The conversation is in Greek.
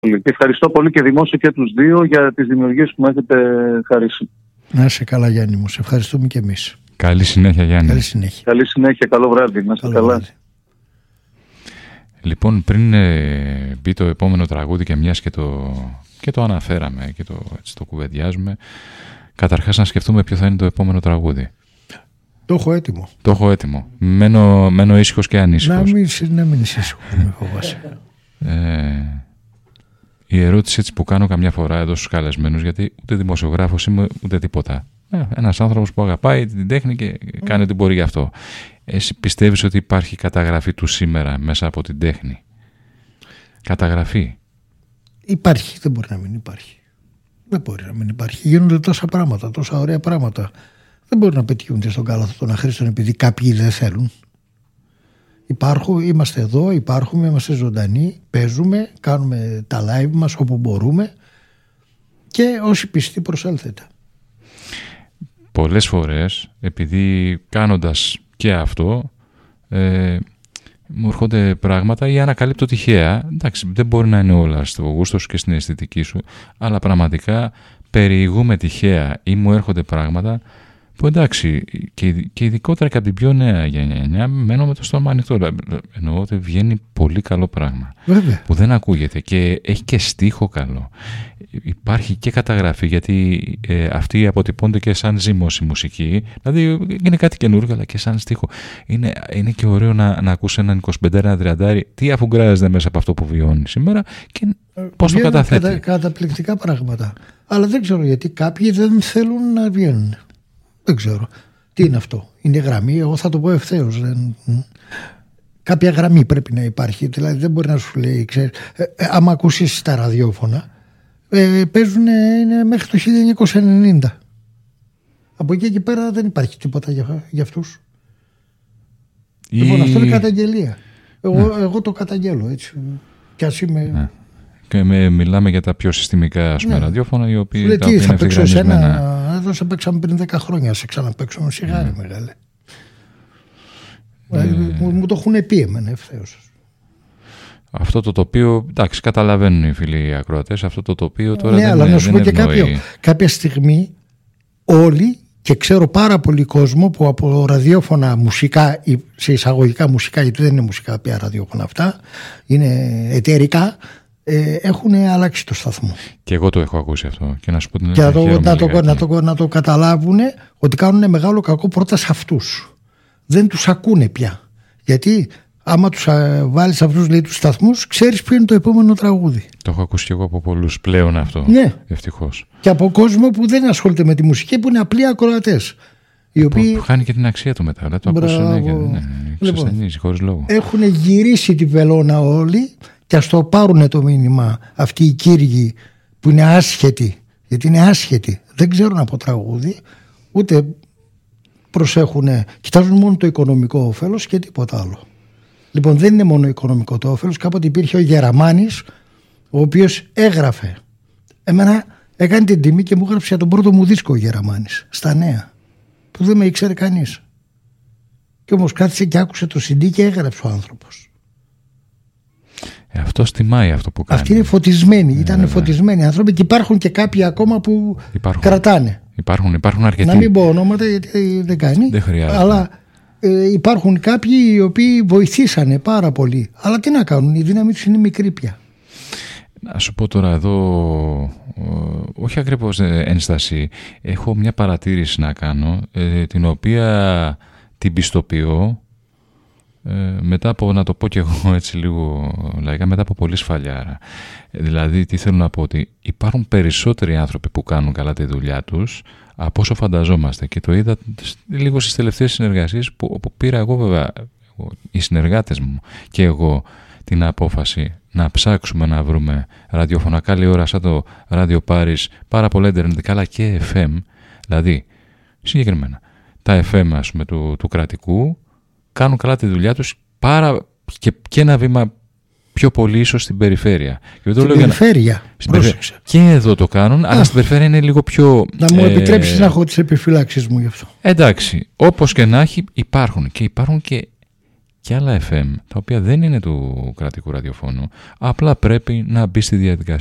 Και ευχαριστώ πολύ και δημόσια και τους δύο για τις δημιουργίες που μου έχετε χαρίσει. Να είσαι καλά, Γιάννη μου. Σε ευχαριστούμε και εμείς. Καλή συνέχεια, Γιάννη. Καλή συνέχεια. Καλή συνέχεια, καλό βράδυ. Να είστε καλά. Βράδυ. Λοιπόν, πριν μπει το επόμενο τραγούδι και μιας και το αναφέραμε και το κουβεντιάζουμε, καταρχάς να σκεφτούμε ποιο θα είναι το επόμενο τραγούδι. Το έχω έτοιμο. Το έχω έτοιμο. Μένω ήσυχος και ανήσυχος. Να μην είσαι ήσυχος, με φοβάσαι. Η ερώτηση έτσι που κάνω καμιά φορά εδώ στους καλεσμένους, γιατί ούτε δημοσιογράφος είμαι ούτε τίποτα. Ένας άνθρωπος που αγαπάει την τέχνη και κάνει ό,τι μπορεί γι' αυτό. Εσύ πιστεύεις ότι υπάρχει καταγραφή του σήμερα μέσα από την τέχνη? Καταγραφή. Υπάρχει, δεν μπορεί να μην υπάρχει. Δεν μπορεί να μην υπάρχει. Γίνονται τόσα πράγματα, τόσα ωραία πράγματα. Δεν μπορεί να πετύχουν στον κάλαθο των αχρήστων επειδή κάποιοι δεν θέλουν. Είμαστε εδώ, υπάρχουμε, είμαστε ζωντανοί, παίζουμε, κάνουμε τα live μας όπου μπορούμε και όσοι πιστοί προσέλθετε. Πολλές φορές, επειδή κάνοντας και αυτό, μου έρχονται πράγματα ή ανακαλύπτω τυχαία. Εντάξει, δεν μπορεί να είναι όλα στο γούστο σου και στην αισθητική σου, αλλά πραγματικά περιηγούμε τυχαία ή μου έρχονται πράγματα που εντάξει, και ειδικότερα και από την πιο νέα γενιά, μένω με το στόμα ανοιχτό. Εννοώ ότι βγαίνει πολύ καλό πράγμα. Βέβαια. Που δεν ακούγεται και έχει και στίχο καλό. Υπάρχει και καταγραφή, γιατί αυτοί αποτυπώνται και σαν ζύμωση μουσική. Δηλαδή είναι κάτι καινούργιο, αλλά και σαν στίχο. Είναι και ωραίο να ακούσει έναν 25-30, τι αφουγκράζεται μέσα από αυτό που βιώνει σήμερα και πώς το καταθέτει. Καταπληκτικά πράγματα. Αλλά δεν ξέρω γιατί κάποιοι δεν θέλουν να βγαίνουν. Δεν ξέρω. Τι είναι αυτό? Είναι γραμμή? Εγώ θα το πω ευθέως. Κάποια γραμμή πρέπει να υπάρχει. Δηλαδή δεν μπορεί να σου λέει, άμα ακούσεις τα ραδιόφωνα, παίζουν μέχρι το 1990. Από εκεί και πέρα δεν υπάρχει τίποτα για αυτούς. Λοιπόν, αυτό είναι καταγγελία. Εγώ το καταγγέλω έτσι. Κι ας είμαι... Και μιλάμε για τα πιο συστημικά ραδιόφωνα, οι οποίοι τι θα παίξω εσένα? Εδώ σε παίξαμε πριν 10 χρόνια, σε ξαναπαίξω με σιγάρι μεγάλε. Μου το έχουν πει εμένα ευθέως. Αυτό το τοπίο, εντάξει, καταλαβαίνουν οι φίλοι ακροατές, αυτό το τοπίο τώρα ναι, αλλά να σου πω και κάποια στιγμή όλοι, και ξέρω πάρα πολύ κόσμο που από ραδιόφωνα μουσικά, σε εισαγωγικά μουσικά, γιατί δεν είναι μουσικά πια ραδιόφωνα αυτά, είναι εταιρικά, έχουν αλλάξει το σταθμό. Και εγώ το έχω ακούσει αυτό. Και να σου πω την να το καταλάβουν ότι κάνουν μεγάλο κακό πρώτα σε αυτούς. Δεν τους ακούνε πια. Γιατί άμα τους βάλεις αυτούς, λέει, τους σταθμούς, ξέρεις ποιο είναι το επόμενο τραγούδι. Το έχω ακούσει και εγώ από πολλούς πλέον αυτό. Ναι. Ευτυχώς. Και από κόσμο που δεν ασχολείται με τη μουσική, που είναι απλοί ακροατές. Που χάνει και την αξία του μετά. Το ακούσει συνέχεια. Ξεσθενίζει χωρίς λόγο. Έχουν γυρίσει τη βελόνα όλοι. Και ας το πάρουν το μήνυμα αυτοί οι κύριοι που είναι άσχετοι, γιατί είναι άσχετοι, δεν ξέρουν από τραγούδι, ούτε προσέχουν, κοιτάζουν μόνο το οικονομικό όφελος και τίποτα άλλο. Λοιπόν, δεν είναι μόνο οικονομικό το όφελος. Κάποτε υπήρχε ο Γεραμάνης, ο οποίος έγραφε. Εμένα έκανε την τιμή και μου έγραψε για τον πρώτο μου δίσκο ο Γεραμάνης, στα νέα, που δεν με ήξερε κανείς. Και όμως κάθισε και άκουσε το CD και έγραψε ο άνθρωπος. Αυτό τιμάει αυτό που κάνει. Αυτοί είναι φωτισμένοι, ήταν φωτισμένοι άνθρωποι και υπάρχουν και κάποιοι ακόμα που κρατάνε. Υπάρχουν αρκετοί. Να μην πω ονόματα γιατί δεν κάνει. Δεν χρειάζεται. Αλλά υπάρχουν κάποιοι οι οποίοι βοηθήσανε πάρα πολύ. Αλλά τι να κάνουν, η δύναμη τους είναι μικρή πια. Να σου πω τώρα εδώ, όχι ακριβώς ένσταση, έχω μια παρατήρηση να κάνω, την οποία την πιστοποιώ μετά από, να το πω και εγώ έτσι λίγο λαϊκά, μετά από πολύ σφαλιάρα. Δηλαδή τι θέλω να πω, ότι υπάρχουν περισσότεροι άνθρωποι που κάνουν καλά τη δουλειά τους από όσο φανταζόμαστε, και το είδα λίγο στις τελευταίες συνεργασίες όπου πήρα εγώ, βέβαια, οι συνεργάτες μου και εγώ, την απόφαση να ψάξουμε να βρούμε ραδιόφωνα καλή ώρα σαν το ράδιο Πάρις, πάρα πολλά ιντερνετικά αλλά και FM, δηλαδή συγκεκριμένα τα FM ας πούμε του κρατικού κάνουν καλά τη δουλειά τους και ένα βήμα πιο πολύ ίσως στην περιφέρεια. Στην περιφέρεια. Και εδώ το κάνουν, αλλά στην περιφέρεια είναι λίγο πιο... Να μου επιτρέψεις να έχω τις επιφυλάξεις μου γι' αυτό. Εντάξει, όπως και να έχει υπάρχουν και και άλλα FM, τα οποία δεν είναι του κρατικού ραδιοφώνου, απλά πρέπει να μπει στη διαδικασία